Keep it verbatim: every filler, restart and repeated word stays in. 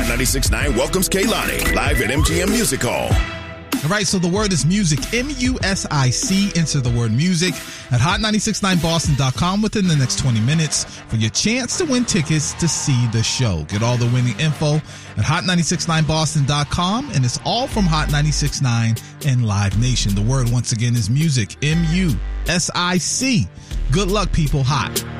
Hot ninety-six point nine welcomes Kehlani live at M G M Music Hall. All right, so the word is music, M U S I C. Enter the word music at hot nine six nine boston dot com within the next twenty minutes for your chance to win tickets to see the show. Get all the winning info at hot nine six nine boston dot com, and it's all from Hot ninety-six point nine and Live Nation. The word, once again, is music, M U S I C. Good luck, people. Hot